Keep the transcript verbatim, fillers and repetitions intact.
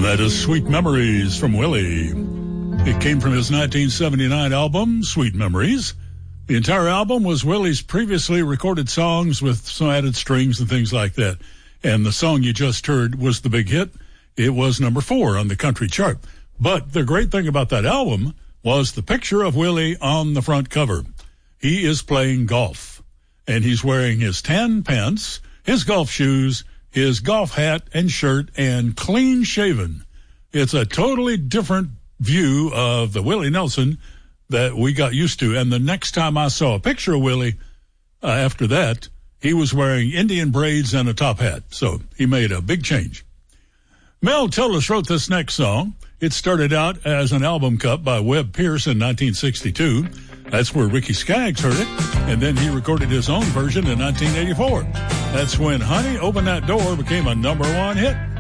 And that is Sweet Memories from Willie. It came from his nineteen seventy-nine album, Sweet Memories. The entire album was Willie's previously recorded songs with some added strings and things like that. And the song you just heard was the big hit. It was number four on the country chart. But the great thing about that album was the picture of Willie on the front cover. He is playing golf, and he's wearing his tan pants, his golf shoes, his golf hat and shirt, and clean shaven. It's a totally different view of the Willie Nelson that we got used to. And the next time I saw a picture of Willie uh, after that, he was wearing Indian braids and a top hat. So he made a big change. Mel Tillis wrote this next song. It started out as an album cut by Webb Pierce in nineteen sixty-two. That's where Ricky Skaggs heard it, and then he recorded his own version in nineteen eighty-four. That's when Honey Open That Door became a number one hit.